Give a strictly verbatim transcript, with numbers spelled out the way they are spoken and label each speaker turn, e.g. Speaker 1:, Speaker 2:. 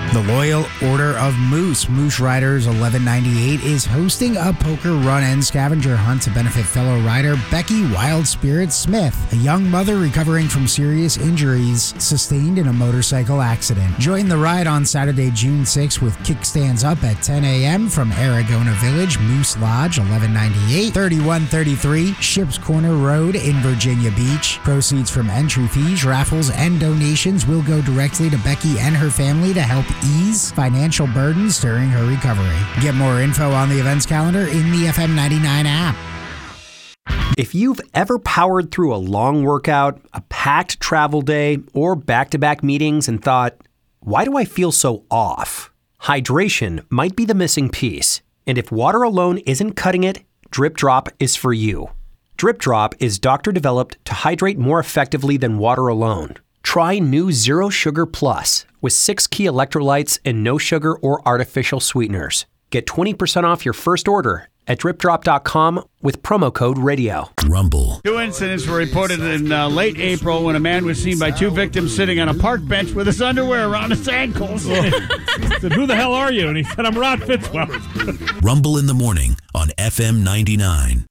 Speaker 1: The Loyal Order of Moose, Moose Riders eleven ninety-eight, is hosting a poker run and scavenger hunt to benefit fellow rider Becky Wild Spirit Smith, a young mother recovering from serious injuries sustained in a motorcycle accident. Join the ride on Saturday, June sixth with kickstands up at ten a.m. from Aragona Village, Moose Lodge, eleven ninety-eight, thirty-one thirty-three Ships Corner Road in Virginia Beach. Proceeds from entry fees, raffles, and donations will go directly to Becky and her family to help ease financial burdens during her recovery. Get more info on the events calendar in the F M ninety-nine app.
Speaker 2: If you've ever powered through a long workout, a packed travel day, or back-to-back meetings and thought, why do I feel so off? Hydration might be the missing piece. And if water alone isn't cutting it, Drip Drop is for you. Drip Drop is doctor-developed to hydrate more effectively than water alone. Try new Zero Sugar Plus with six key electrolytes and no sugar or artificial sweeteners. Get twenty percent off your first order at drip drop dot com with promo code radio.
Speaker 3: Rumble.
Speaker 4: Two incidents were reported in uh, late April when a man was seen by two victims sitting on a park bench with his underwear around his ankles.
Speaker 5: He said, who the hell are you? And he said, I'm Rod Fitzwater.
Speaker 3: Rumble in the morning on F M ninety-nine.